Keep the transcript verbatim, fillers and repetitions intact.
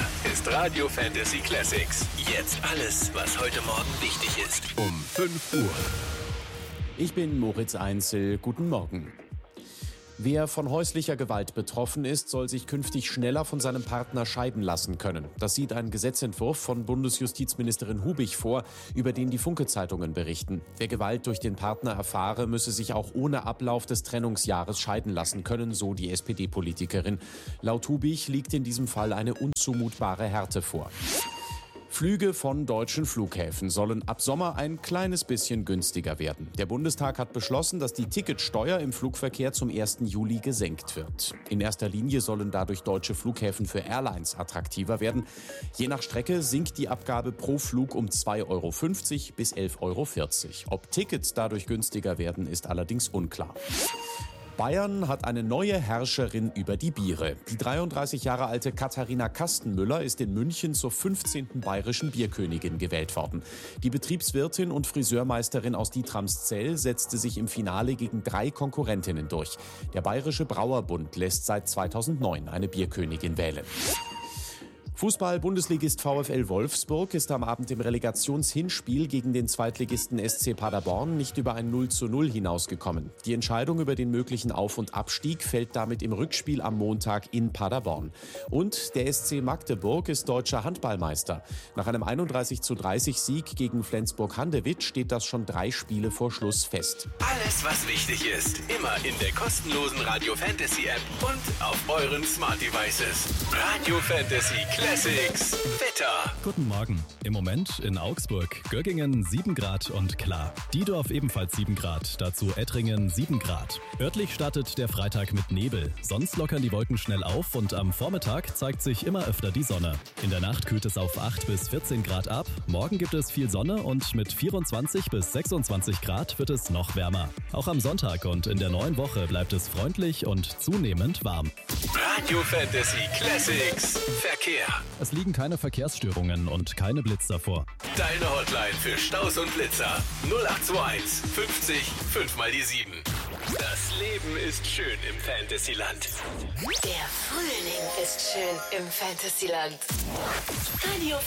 ist Radio Fantasy Classics. Jetzt alles, was heute Morgen wichtig ist. Um fünf Uhr. Ich bin Moritz Einzel. Guten Morgen. Wer von häuslicher Gewalt betroffen ist, soll sich künftig schneller von seinem Partner scheiden lassen können. Das sieht ein Gesetzentwurf von Bundesjustizministerin Hubich vor, über den die Funke-Zeitungen berichten. Wer Gewalt durch den Partner erfahre, müsse sich auch ohne Ablauf des Trennungsjahres scheiden lassen können, so die S P D-Politikerin. Laut Hubich liegt in diesem Fall eine unzumutbare Härte vor. Flüge von deutschen Flughäfen sollen ab Sommer ein kleines bisschen günstiger werden. Der Bundestag hat beschlossen, dass die Ticketsteuer im Flugverkehr zum ersten Juli gesenkt wird. In erster Linie sollen dadurch deutsche Flughäfen für Airlines attraktiver werden. Je nach Strecke sinkt die Abgabe pro Flug um zwei Euro fünfzig bis elf Euro vierzig. Ob Tickets dadurch günstiger werden, ist allerdings unklar. Bayern hat eine neue Herrscherin über die Biere. Die dreiunddreißig Jahre alte Katharina Kastenmüller ist in München zur fünfzehnten bayerischen Bierkönigin gewählt worden. Die Betriebswirtin und Friseurmeisterin aus Dietramszell setzte sich im Finale gegen drei Konkurrentinnen durch. Der Bayerische Brauerbund lässt seit zweitausendneun eine Bierkönigin wählen. Fußball-Bundesligist VfL Wolfsburg ist am Abend im Relegationshinspiel gegen den Zweitligisten S C Paderborn nicht über ein null zu null hinausgekommen. Die Entscheidung über den möglichen Auf- und Abstieg fällt damit im Rückspiel am Montag in Paderborn. Und der S C Magdeburg ist deutscher Handballmeister. Nach einem einunddreißig zu dreißig Sieg gegen Flensburg-Handewitt steht das schon drei Spiele vor Schluss fest. Alles, was wichtig ist, immer in der kostenlosen Radio Fantasy App und auf euren Smart Devices. Radio Fantasy Classics. Wetter. Guten Morgen. Im Moment in Augsburg, Göggingen sieben Grad und klar. Diedorf ebenfalls sieben Grad, dazu Ettringen sieben Grad. Örtlich startet der Freitag mit Nebel. Sonst lockern die Wolken schnell auf und am Vormittag zeigt sich immer öfter die Sonne. In der Nacht kühlt es auf acht bis vierzehn Grad ab. Morgen gibt es viel Sonne und mit vierundzwanzig bis sechsundzwanzig Grad wird es noch wärmer. Auch am Sonntag und in der neuen Woche bleibt es freundlich und zunehmend warm. Radio Fantasy Classics. Verkehr. Es liegen keine Verkehrsstörungen und keine Blitz davor. Deine Hotline für Staus und Blitzer. null acht zwei eins fünfzig fünf mal die sieben. Das Leben ist schön im Fantasyland. Der Frühling ist schön im Fantasyland. Radio